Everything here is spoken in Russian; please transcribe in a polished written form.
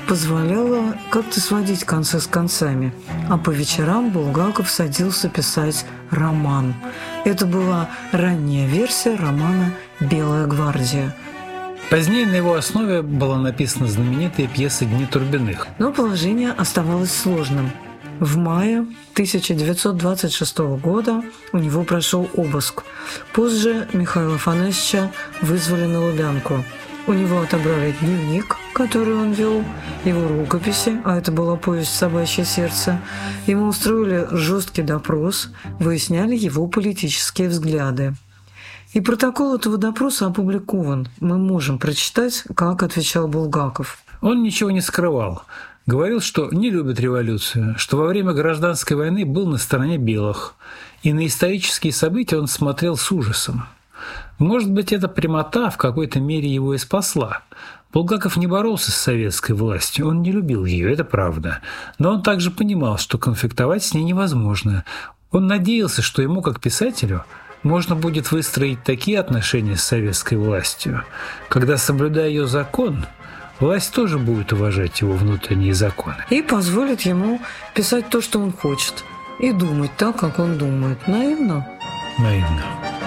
позволяла как-то сводить концы с концами, а по вечерам Булгаков садился писать роман. Это была ранняя версия романа «Белая гвардия». Позднее на его основе была написана знаменитая пьеса «Дни Турбиных». Но положение оставалось сложным. В мае 1926 года у него прошел обыск. Позже Михаила Афанасьевича вызвали на Лубянку. У него отобрали дневник, который он вел, его рукописи, а это была повесть «Собачье сердце». Ему устроили жесткий допрос, выясняли его политические взгляды. И протокол этого допроса опубликован. Мы можем прочитать, как отвечал Булгаков. Он ничего не скрывал. Говорил, что не любит революцию, что во время гражданской войны был на стороне белых, и на исторические события он смотрел с ужасом. Может быть, эта прямота в какой-то мере его и спасла. Булгаков не боролся с советской властью, он не любил ее, это правда. Но он также понимал, что конфликтовать с ней невозможно. Он надеялся, что ему, как писателю, можно будет выстроить такие отношения с советской властью, когда, соблюдая ее закон, власть тоже будет уважать его внутренние законы. И позволит ему писать то, что он хочет, и думать так, как он думает. Наивно? Наивно.